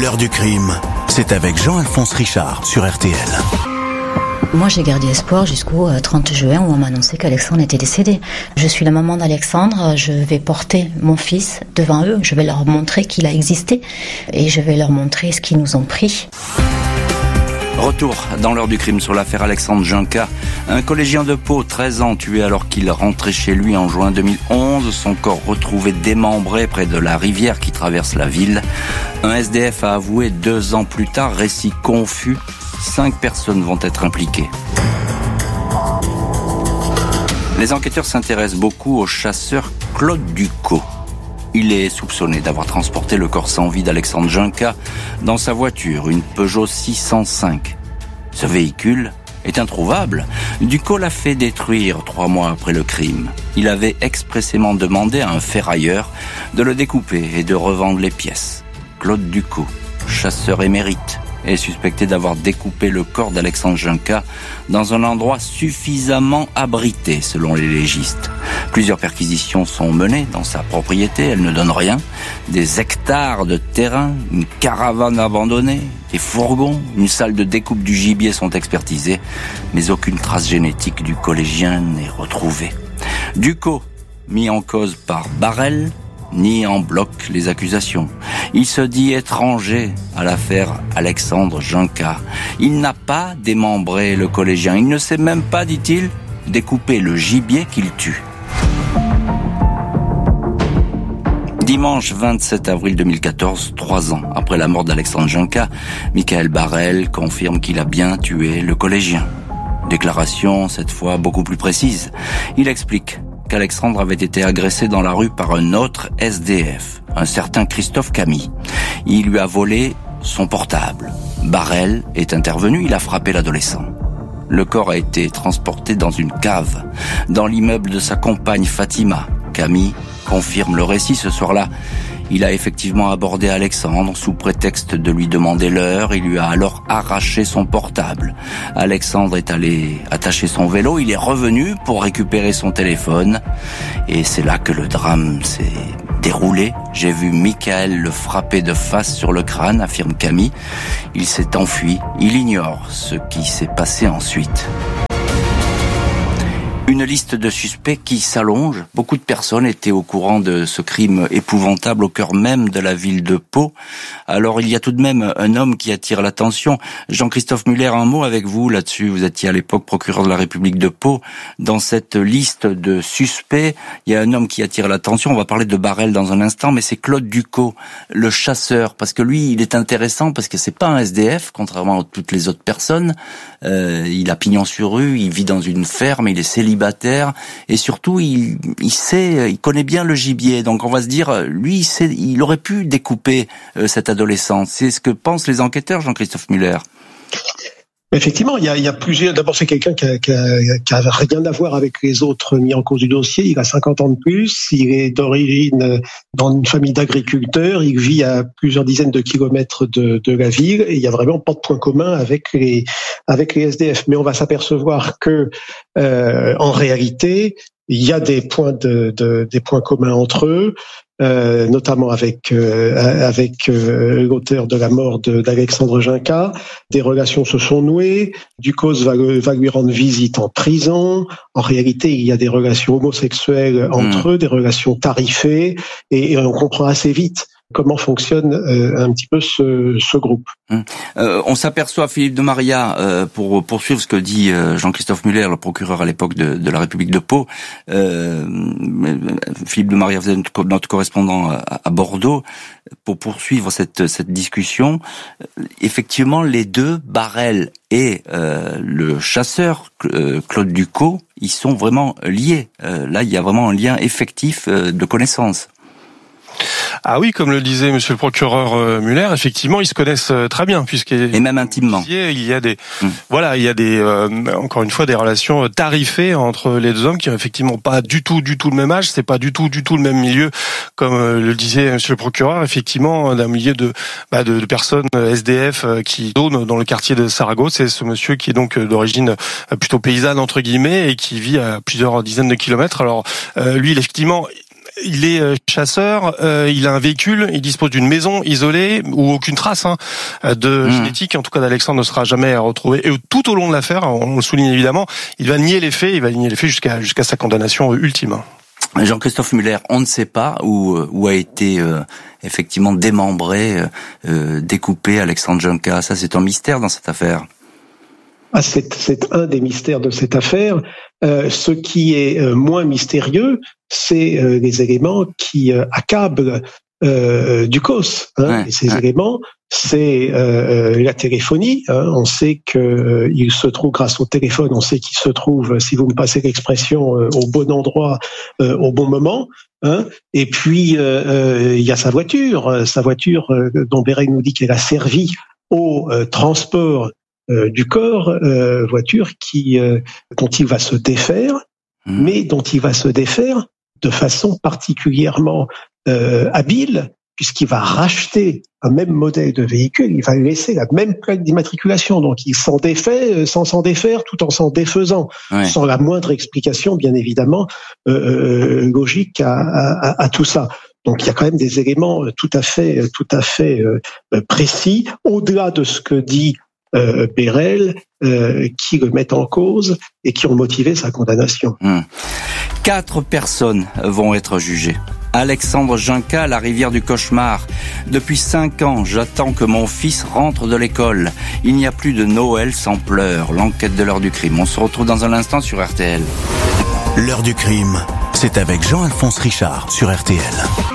l'heure du crime, c'est avec Jean-Alphonse Richard sur RTL. Moi, j'ai gardé espoir jusqu'au 30 juin où on m'a annoncé qu'Alexandre était décédé. Je suis la maman d'Alexandre, je vais porter mon fils devant eux, je vais leur montrer qu'il a existé et je vais leur montrer ce qu'ils nous ont pris. Retour dans l'heure du crime sur l'affaire Alexandre Junca. Un collégien de Pau, 13 ans, tué alors qu'il rentrait chez lui en juin 2011. Son corps retrouvé démembré près de la rivière qui traverse la ville. Un SDF a avoué 2 ans plus tard, récit confus. 5 personnes vont être impliquées. Les enquêteurs s'intéressent beaucoup au chasseur Claude Ducot. Il est soupçonné d'avoir transporté le corps sans vie d'Alexandre Junca dans sa voiture, une Peugeot 605. Ce véhicule est introuvable. Ducot l'a fait détruire 3 mois après le crime. Il avait expressément demandé à un ferrailleur de le découper et de revendre les pièces. Claude Ducot, chasseur émérite, est suspecté d'avoir découpé le corps d'Alexandre Junca dans un endroit suffisamment abrité, selon les légistes. Plusieurs perquisitions sont menées dans sa propriété, elles ne donnent rien. Des hectares de terrain, une caravane abandonnée, des fourgons, une salle de découpe du gibier sont expertisés, mais aucune trace génétique du collégien n'est retrouvée. Ducot, mis en cause par Barrel, nie en bloc les accusations. Il se dit étranger à l'affaire Alexandre Junca. Il n'a pas démembré le collégien. Il ne sait même pas, dit-il, découper le gibier qu'il tue. Dimanche 27 avril 2014, 3 ans après la mort d'Alexandre Junca, Michael Barrel confirme qu'il a bien tué le collégien. Déclaration, cette fois, beaucoup plus précise. Il explique qu'Alexandre avait été agressé dans la rue par un autre SDF, un certain Christophe Camille. Il lui a volé son portable. Barrel est intervenu, il a frappé l'adolescent. Le corps a été transporté dans une cave, dans l'immeuble de sa compagne Fatima. Camille confirme le récit ce soir-là. Il a effectivement abordé Alexandre sous prétexte de lui demander l'heure. Il lui a alors arraché son portable. Alexandre est allé attacher son vélo. Il est revenu pour récupérer son téléphone. Et c'est là que le drame s'est déroulé. J'ai vu Michael le frapper de face sur le crâne, affirme Camille. Il s'est enfui. Il ignore ce qui s'est passé ensuite. Une liste de suspects qui s'allonge. Beaucoup de personnes étaient au courant de ce crime épouvantable au cœur même de la ville de Pau. Alors il y a tout de même un homme qui attire l'attention. Jean-Christophe Muller, un mot avec vous là-dessus. Vous étiez à l'époque procureur de la République de Pau. Dans cette liste de suspects, il y a un homme qui attire l'attention. On va parler de Barrel dans un instant, mais c'est Claude Ducot, le chasseur. Parce que lui, il est intéressant parce que c'est pas un SDF, contrairement à toutes les autres personnes. Il a pignon sur rue, il vit dans une ferme, il est célibataire et surtout il connaît bien le gibier. Donc on va se dire, lui, il aurait pu découper cette adolescente. C'est ce que pensent les enquêteurs, Jean-Christophe Muller. Effectivement, il y a plusieurs. D'abord, c'est quelqu'un qui a rien à voir avec les autres mis en cause du dossier. Il a 50 ans de plus. Il est d'origine dans une famille d'agriculteurs. Il vit à plusieurs dizaines de kilomètres de la ville. Et il y a vraiment pas de point commun avec les SDF. Mais on va s'apercevoir que, en réalité, il y a des points communs entre eux. Notamment avec l'auteur de la mort d'Alexandre Junca. Des relations se sont nouées. Ducos va lui rendre visite en prison. En réalité, il y a des relations homosexuelles entre eux, des relations tarifées, et on comprend assez vite comment fonctionne un petit peu ce groupe. On s'aperçoit, Philippe de Maria, pour poursuivre ce que dit Jean-Christophe Muller, le procureur à l'époque de la République de Pau. Philippe de Maria, vous êtes notre correspondant à Bordeaux, pour poursuivre cette discussion. Effectivement, les deux, Barrel et le chasseur Claude Ducot, ils sont vraiment liés. Là, il y a vraiment un lien effectif de connaissance. Ah oui, comme le disait monsieur le procureur Muller, effectivement, ils se connaissent très bien, et même intimement. Il y a des, encore une fois, des relations tarifées entre les deux hommes qui ont effectivement pas du tout le même âge, c'est pas du tout le même milieu, comme le disait monsieur le procureur, effectivement, d'un milieu de personnes SDF qui donnent dans le quartier de Saragosse. C'est ce monsieur qui est donc d'origine plutôt paysanne entre guillemets et qui vit à plusieurs dizaines de kilomètres. Alors lui, effectivement, il est chasseur, il a un véhicule, il dispose d'une maison isolée où aucune trace de génétique, en tout cas d'Alexandre, ne sera jamais retrouvée. Et tout au long de l'affaire, on le souligne évidemment, il va nier les faits, jusqu'à sa condamnation ultime. Jean-Christophe Muller, on ne sait pas où a été effectivement démembré, découpé Alexandre Junca. Ça, c'est un mystère dans cette affaire. C'est un des mystères de cette affaire. Ce qui est moins mystérieux, c'est les éléments qui accablent Ducos. Et ces éléments, c'est la téléphonie. On sait que il se trouve, grâce au téléphone, on sait qu'il se trouve, si vous me passez l'expression, au bon endroit, au bon moment. Et puis il y a sa voiture dont Béreil nous dit qu'elle a servi au transport du corps, voiture dont il va se défaire, mais dont il va se défaire de façon particulièrement habile, puisqu'il va racheter un même modèle de véhicule, il va laisser la même plaque d'immatriculation, donc il s'en défait sans s'en défaire, tout en s'en défaisant, sans la moindre explication, bien évidemment, logique à tout ça. Donc il y a quand même des éléments tout à fait précis, au-delà de ce que dit Béreil, qui le mettent en cause et qui ont motivé sa condamnation. 4 personnes vont être jugées. Alexandre Junca, la rivière du cauchemar. Depuis 5 ans, j'attends que mon fils rentre de l'école. Il n'y a plus de Noël sans pleurs. L'enquête de l'heure du crime. On se retrouve dans un instant sur RTL. L'heure du crime, c'est avec Jean-Alphonse Richard sur RTL.